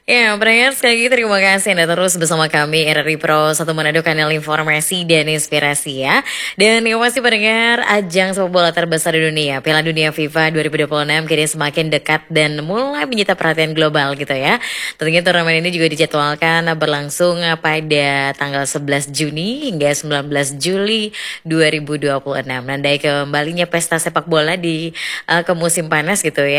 Ya, pendengar sekali lagi terima kasih Anda terus bersama kami RRI Pro 1 Manado, kanal informasi dan inspirasi ya. Dan yang pasti pendengar, ajang sepak bola terbesar di dunia, Piala Dunia FIFA 2026 kini semakin dekat dan mulai menyita perhatian global gitu ya. Tentunya turnamen ini juga dijadwalkan berlangsung pada tanggal 11 Juni hingga 19 Juli 2026. Nandai kembalinya pesta sepak bola di ke musim panas gitu ya.